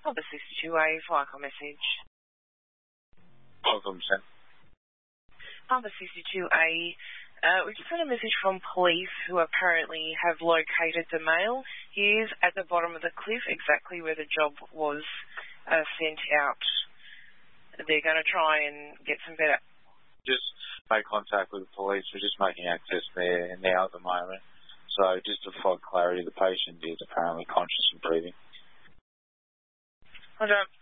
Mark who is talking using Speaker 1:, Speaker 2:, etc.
Speaker 1: Harbour 62A, Flycom message.
Speaker 2: Welcome, Sam.
Speaker 1: Harbour 62A, we just had a message from police who apparently have located the male. He is at the bottom of the cliff, exactly where the job was sent out. They're going to try and get some better...
Speaker 2: Just make contact with the police. We're just making access there now at the moment. So just to provide clarity, the patient is apparently conscious and breathing.
Speaker 1: Hold on.